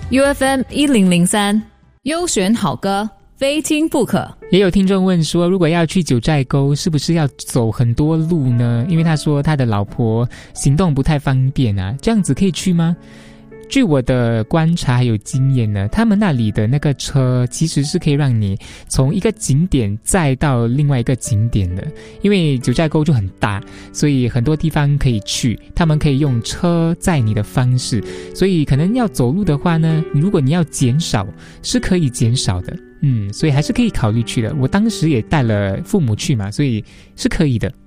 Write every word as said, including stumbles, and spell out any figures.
U F M 一零零三优选好歌，非听不可。 也有听众问说，如果要去九寨沟，是不是要走很多路呢？因为他说他的老婆行动不太方便啊，这样子可以去吗？据我的观察还有经验呢，他们那里的那个车其实是可以让你从一个景点再到另外一个景点的，因为九寨沟就很大，所以很多地方可以去，他们可以用车载你的方式，所以可能要走路的话呢，如果你要减少，是可以减少的，嗯，所以还是可以考虑去的。我当时也带了父母去嘛，所以是可以的。